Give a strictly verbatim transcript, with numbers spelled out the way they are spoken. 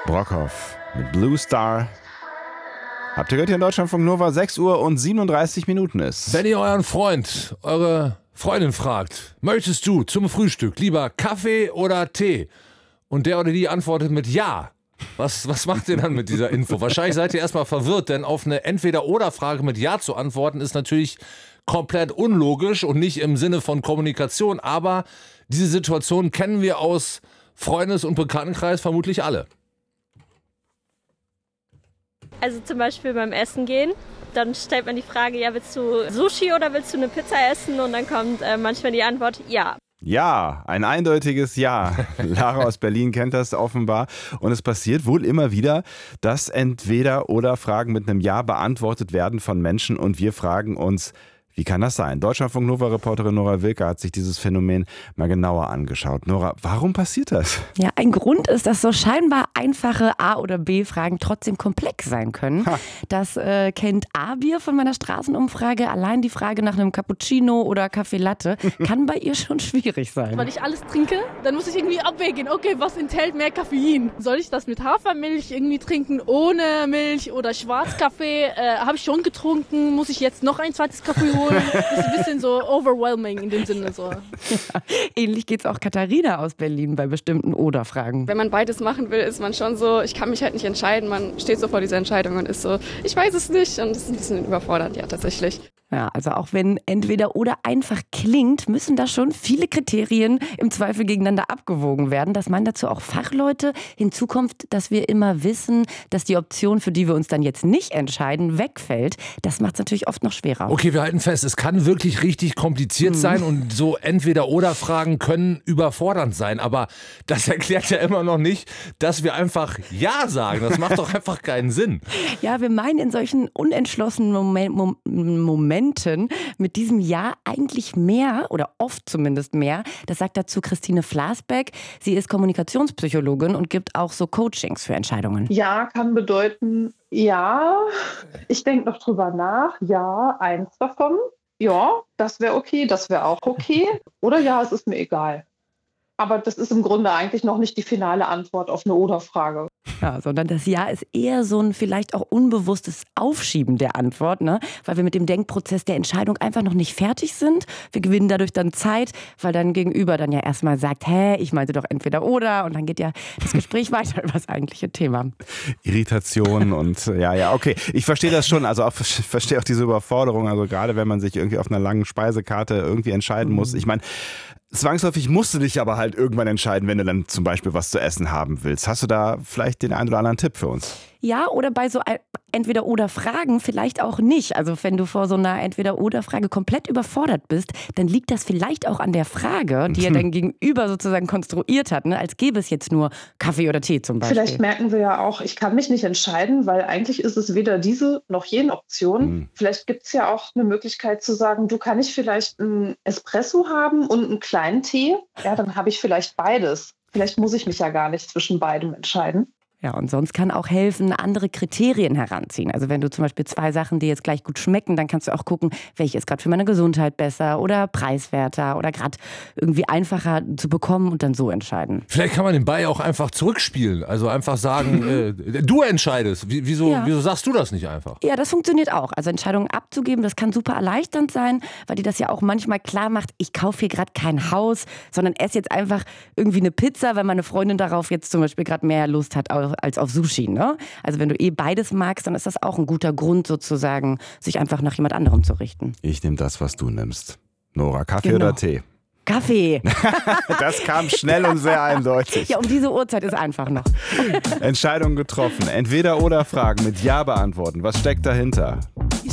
Brockhoff mit Blue Star. Habt ihr gehört, hier in Deutschlandfunk Nova sechs Uhr und siebenunddreißig Minuten ist. Wenn ihr euren Freund, eure Freundin fragt, möchtest du zum Frühstück lieber Kaffee oder Tee? Und der oder die antwortet mit Ja. Was, was macht ihr dann mit dieser Info? Wahrscheinlich seid ihr erstmal verwirrt, denn auf eine Entweder-Oder-Frage mit Ja zu antworten ist natürlich komplett unlogisch und nicht im Sinne von Kommunikation. Aber diese Situation kennen wir aus Freundes- und Bekanntenkreis vermutlich alle. Also zum Beispiel beim Essen gehen, dann stellt man die Frage, ja, willst du Sushi oder willst du eine Pizza essen? Und dann kommt äh, manchmal die Antwort, ja. Ja, ein eindeutiges Ja. Lara aus Berlin kennt das offenbar. Und es passiert wohl immer wieder, dass Entweder-Oder-Fragen mit einem Ja beantwortet werden von Menschen. Und wir fragen uns, wie kann das sein? Deutschlandfunk Nova-Reporterin Nora Wilke hat sich dieses Phänomen mal genauer angeschaut. Nora, warum passiert das? Ja, ein Grund ist, dass so scheinbar einfache A- oder B-Fragen trotzdem komplex sein können. Ha. Das äh, kennt A-Bier von meiner Straßenumfrage. Allein die Frage nach einem Cappuccino oder Kaffee Latte kann bei ihr schon schwierig sein. Weil ich alles trinke, dann muss ich irgendwie abwägen, okay, was enthält mehr Koffein? Soll ich das mit Hafermilch irgendwie trinken, ohne Milch oder Schwarzkaffee? Äh, habe ich schon getrunken, muss ich jetzt noch ein zweites Kaffee holen? Das ist ein bisschen so overwhelming in dem Sinne. So. Ja, ähnlich geht's auch Katharina aus Berlin bei bestimmten Oder-Fragen. Wenn man beides machen will, ist man schon so, ich kann mich halt nicht entscheiden. Man steht so vor dieser Entscheidung und ist so, ich weiß es nicht. Und das ist ein bisschen überfordernd, ja, tatsächlich. Ja, also auch wenn entweder oder einfach klingt, müssen da schon viele Kriterien im Zweifel gegeneinander abgewogen werden. Das meinen dazu auch Fachleute. Hinzu kommt, dass wir immer wissen, dass die Option, für die wir uns dann jetzt nicht entscheiden, wegfällt. Das macht es natürlich oft noch schwerer. Okay, wir halten fest, es kann wirklich richtig kompliziert mhm. sein und so Entweder-Oder-Fragen können überfordernd sein. Aber das erklärt ja immer noch nicht, dass wir einfach Ja sagen. Das macht doch einfach keinen Sinn. Ja, wir meinen in solchen unentschlossenen Moment, Momenten mit diesem Ja eigentlich mehr oder oft zumindest mehr. Das sagt dazu Christine Flasbeck. Sie ist Kommunikationspsychologin und gibt auch so Coachings für Entscheidungen. Ja kann bedeuten, ja, ich denke noch drüber nach, ja, eins davon, ja, das wäre okay, das wäre auch okay. Oder ja, es ist mir egal. Aber das ist im Grunde eigentlich noch nicht die finale Antwort auf eine Oder-Frage. Ja, sondern das Ja ist eher so ein vielleicht auch unbewusstes Aufschieben der Antwort, ne? Weil wir mit dem Denkprozess der Entscheidung einfach noch nicht fertig sind. Wir gewinnen dadurch dann Zeit, weil dann Gegenüber dann ja erstmal sagt, hä, ich meinte doch entweder oder und dann geht ja das Gespräch weiter über das eigentliche Thema. Irritation und ja, ja, okay. Ich verstehe das schon, also auch, ich verstehe auch diese Überforderung, also gerade wenn man sich irgendwie auf einer langen Speisekarte irgendwie entscheiden muss. Ich meine, zwangsläufig musst du dich aber halt irgendwann entscheiden, wenn du dann zum Beispiel was zu essen haben willst. Hast du da vielleicht den einen oder anderen Tipp für uns? Ja, oder bei so Entweder-Oder-Fragen vielleicht auch nicht. Also wenn du vor so einer Entweder-Oder-Frage komplett überfordert bist, dann liegt das vielleicht auch an der Frage, die er dein Gegenüber sozusagen konstruiert hat, ne? Als gäbe es jetzt nur Kaffee oder Tee zum Beispiel. Vielleicht merken wir ja auch, ich kann mich nicht entscheiden, weil eigentlich ist es weder diese noch jene Option. Mhm. Vielleicht gibt es ja auch eine Möglichkeit zu sagen, du, kann ich vielleicht einen Espresso haben und einen kleinen Tee? Ja, dann habe ich vielleicht beides. Vielleicht muss ich mich ja gar nicht zwischen beidem entscheiden. Ja, und sonst kann auch helfen, andere Kriterien heranziehen. Also wenn du zum Beispiel zwei Sachen, die jetzt gleich gut schmecken, dann kannst du auch gucken, welche ist gerade für meine Gesundheit besser oder preiswerter oder gerade irgendwie einfacher zu bekommen und dann so entscheiden. Vielleicht kann man den Ball auch einfach zurückspielen. Also einfach sagen, äh, du entscheidest. Wie, wieso, ja. wieso sagst du das nicht einfach? Ja, das funktioniert auch. Also Entscheidungen abzugeben, das kann super erleichternd sein, weil dir das ja auch manchmal klar macht, ich kaufe hier gerade kein Haus, sondern esse jetzt einfach irgendwie eine Pizza, weil meine Freundin darauf jetzt zum Beispiel gerade mehr Lust hat als auf Sushi, ne? Also wenn du eh beides magst, dann ist das auch ein guter Grund sozusagen, sich einfach nach jemand anderem zu richten. Ich nehme das, was du nimmst. Nora, Kaffee genau. oder Tee? Kaffee. Das kam schnell und sehr eindeutig. Ja, um diese Uhrzeit ist einfach noch. Entscheidung getroffen. Entweder oder Fragen mit Ja beantworten. Was steckt dahinter?